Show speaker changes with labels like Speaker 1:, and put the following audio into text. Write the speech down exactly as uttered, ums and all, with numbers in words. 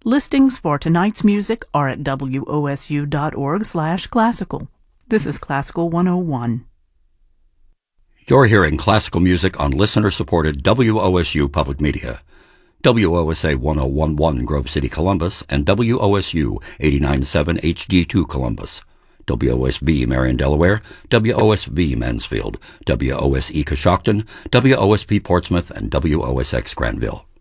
Speaker 1: Listings for tonight's music are at W O S U dot org slash classical. This is Classical one oh one.
Speaker 2: You're hearing classical music on listener-supported W O S U Public Media. W O S A one oh one point one Grove City, Columbus, and W O S U eighty-nine point seven H D two Columbus. W O S B Marion, Delaware, W O S V Mansfield, W O S E Coshocton, W O S P Portsmouth, and W O S X Granville.